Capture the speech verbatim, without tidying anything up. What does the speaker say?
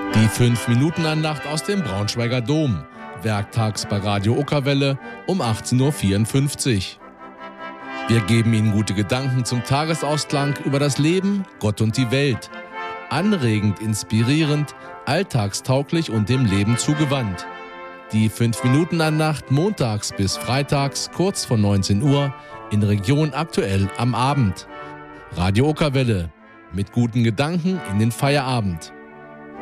Die fünf Minuten Andacht aus dem Braunschweiger Dom. Werktags bei Radio Okerwelle um achtzehn Uhr vierundfünfzig. Wir geben Ihnen gute Gedanken zum Tagesausklang über das Leben, Gott und die Welt. Anregend, inspirierend, alltagstauglich und dem Leben zugewandt. Die fünf Minuten Andacht montags bis freitags kurz vor neunzehn Uhr in Region Aktuell am Abend. Radio Okerwelle. Mit guten Gedanken in den Feierabend.